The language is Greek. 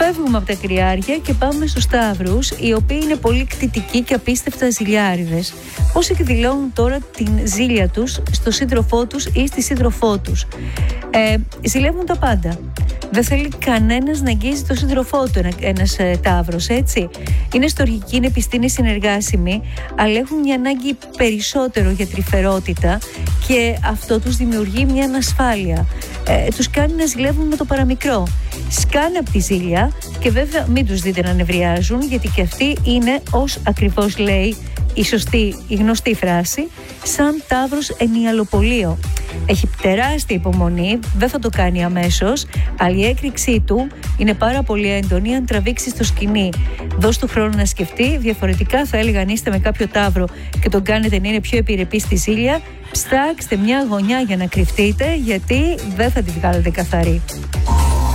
Φεύγουμε από τα κρυάρια και πάμε στους ταύρους, οι οποίοι είναι πολύ κτητικοί και απίστευτα ζηλιάριδες. Πώς εκδηλώνουν τώρα την ζήλια τους στο σύντροφό τους ή στη σύντροφό τους? Ζηλεύουν τα πάντα. Δεν θέλει κανένας να αγγίζει τον σύντροφό του ένας ταύρος, έτσι. Είναι στοργικοί, είναι πιστοί, είναι συνεργάσιμοι, αλλά έχουν μια ανάγκη περισσότερο για τρυφερότητα και αυτό τους δημιουργεί μια ανασφάλεια. Τους κάνει να ζηλεύουν με το παραμικρό. Σκάνε από τη ζήλια και βέβαια μην τους δείτε να νευριάζουν, γιατί και αυτοί είναι, ως ακριβώς λέει η γνωστή φράση, σαν ταύρος ενιαλοπολείο. Έχει τεράστια υπομονή, δεν θα το κάνει αμέσως, αλλά η έκρηξή του είναι πάρα πολύ έντονη αν τραβήξει στο σκηνή. Δώσ' του χρόνο να σκεφτεί, διαφορετικά θα έλεγα αν είστε με κάποιο ταύρο και τον κάνετε να είναι πιο επιρρεπή στη ζήλια, ψάξτε μια γωνιά για να κρυφτείτε, γιατί δεν θα τη βγάλετε καθαρή.